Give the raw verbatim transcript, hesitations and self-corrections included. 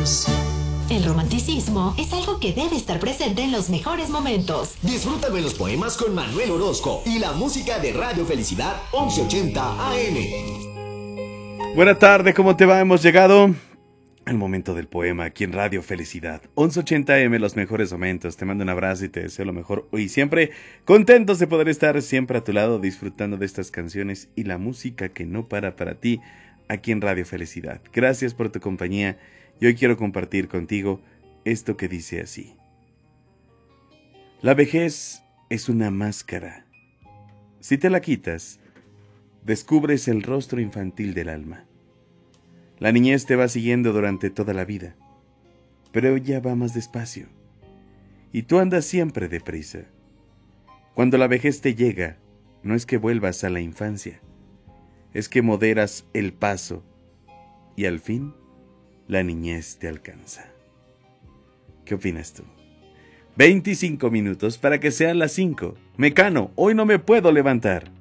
El romanticismo es algo que debe estar presente en los mejores momentos. Disfrútame los poemas con Manuel Orozco y la música de Radio Felicidad once ochenta A M. Buena tarde, ¿cómo te va? Hemos llegado al momento del poema aquí en Radio Felicidad once ochenta A M, los mejores momentos. Te mando un abrazo y te deseo lo mejor hoy y siempre. Contentos de poder estar siempre a tu lado disfrutando de estas canciones y la música que no para para ti aquí en Radio Felicidad. Gracias por tu compañía. Y hoy quiero compartir contigo esto que dice así. La vejez es una máscara. Si te la quitas, descubres el rostro infantil del alma. La niñez te va siguiendo durante toda la vida, pero ella va más despacio. Y tú andas siempre deprisa. Cuando la vejez te llega, no es que vuelvas a la infancia, es que moderas el paso y al fin la niñez te alcanza. ¿Qué opinas tú? veinticinco minutos para que sean las cinco. Mecano, hoy no me puedo levantar.